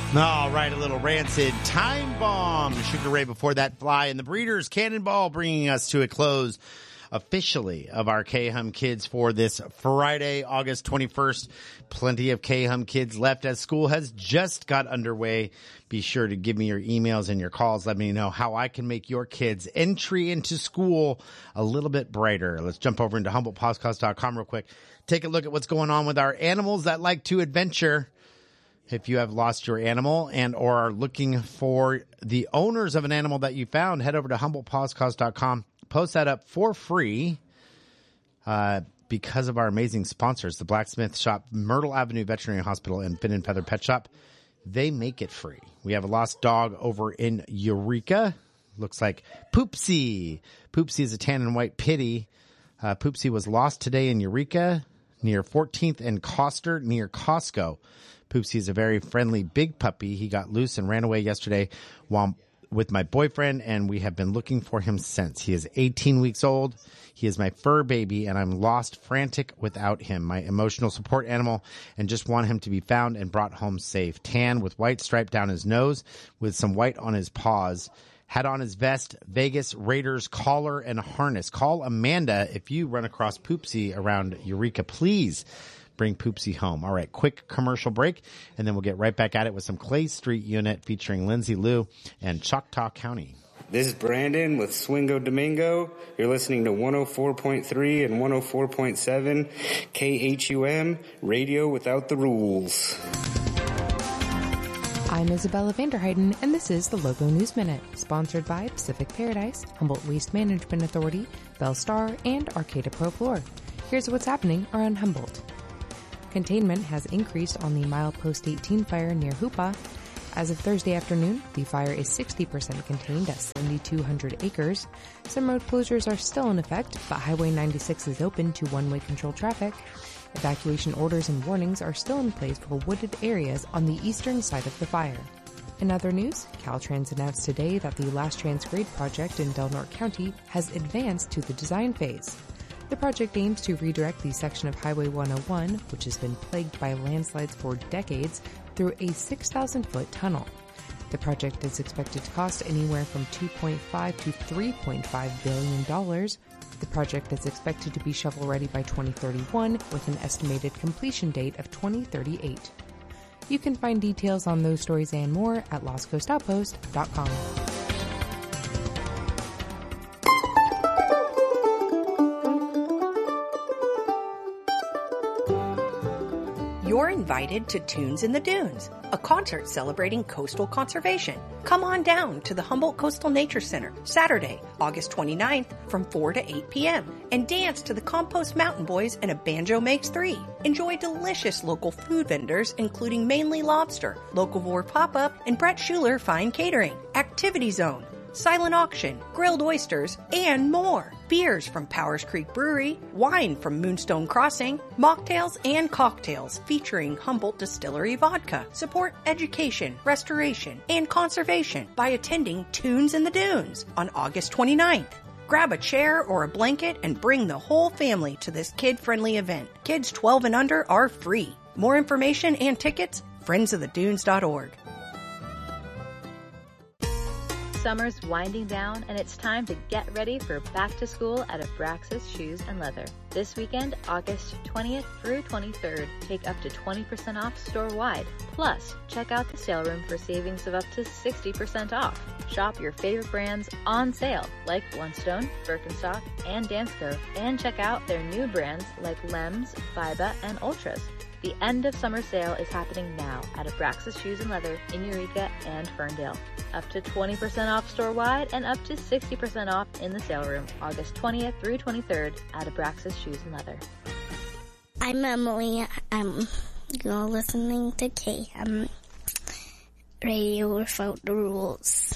All right, a little Rancid Time Bomb. Sugar Ray before that, Fly, and the Breeders Cannonball, bringing us to a close officially of our K-Hum Kids for this Friday, August 21st. Plenty of K-Hum Kids left as school has just got underway. Be sure to give me your emails and your calls. Let me know how I can make your kids' entry into school a little bit brighter. Let's jump over into HumboldtPodcast.com real quick. Take a look at what's going on with our animals that like to adventure. If you have lost your animal and or are looking for the owners of an animal that you found, head over to HumboldtPodcast.com. Post that up for free because of our amazing sponsors, the Blacksmith Shop, Myrtle Avenue Veterinary Hospital, and Fin and Feather Pet Shop. They make it free. We have a lost dog over in Eureka. Looks like Poopsie. Poopsie is a tan and white pitty. Poopsie was lost today in Eureka near 14th and Coster near Costco. Poopsie is a very friendly big puppy. He got loose and ran away yesterday with my boyfriend, and we have been looking for him since. He is 18 weeks old. He is my fur baby, and I'm lost, frantic without him, my emotional support animal, and just want him to be found and brought home safe. Tan with white stripe down his nose with some white on his paws. Had on his vest, Vegas Raiders collar and harness. Call Amanda if you run across Poopsie around Eureka. Please bring Poopsie home. All right, quick commercial break, and then we'll get right back at it with some Clay Street Unit featuring Lindsay Liu and Choctaw County. This is Brandon with Swingo Domingo. You're listening to 104.3 and 104.7 KHUM, Radio Without the Rules. I'm Isabella Vanderheiden, and this is the Logo News Minute, sponsored by Pacific Paradise, Humboldt Waste Management Authority, Bell Star, and Arcata Pro Floor. Here's what's happening around Humboldt. Containment has increased on the Milepost 18 fire near Hoopa. As of Thursday afternoon, the fire is 60% contained at 7,200 acres. Some road closures are still in effect, but Highway 96 is open to one-way control traffic. Evacuation orders and warnings are still in place for wooded areas on the eastern side of the fire. In other news, Caltrans announced today that the Last Chance Grade project in Del Norte County has advanced to the design phase. The project aims to redirect the section of Highway 101, which has been plagued by landslides for decades, through a 6,000-foot tunnel. The project is expected to cost anywhere from $2.5 to $3.5 billion. The project is expected to be shovel-ready by 2031, with an estimated completion date of 2038. You can find details on those stories and more at LostCoastOutpost.com. You're invited to Tunes in the Dunes, a concert celebrating coastal conservation. Come on down to the Humboldt Coastal Nature Center, Saturday, August 29th from 4 to 8 p.m. and dance to the Compost Mountain Boys and A Banjo Makes Three. Enjoy delicious local food vendors, including Mainly Lobster, Locavore Pop-Up, and Brett Schuler Fine Catering, Activity Zone, silent auction, grilled oysters, and more. Beers from Powers Creek Brewery, wine from Moonstone Crossing, mocktails and cocktails featuring Humboldt Distillery Vodka. Support education, restoration, and conservation by attending Tunes in the Dunes on August 29th. Grab a chair or a blanket and bring the whole family to this kid-friendly event. Kids 12 and under are free. More information and tickets, friendsofthedunes.org. Summer's winding down, and it's time to get ready for back to school at Abraxas Shoes and Leather. This weekend, August 20th through 23rd, take up to 20% off store-wide. Plus, check out the sale room for savings of up to 60% off. Shop your favorite brands on sale, like Blundstone, Birkenstock, and Dansko, and check out their new brands like Lems, Fiba, and Ultras. The end of summer sale is happening now at Abraxas Shoes and Leather in Eureka and Ferndale. Up to 20% off store-wide and up to 60% off in the sale room, August 20th through 23rd at Abraxas Shoes and Leather. I'm Emily. You're listening to KM Radio Without the Rules.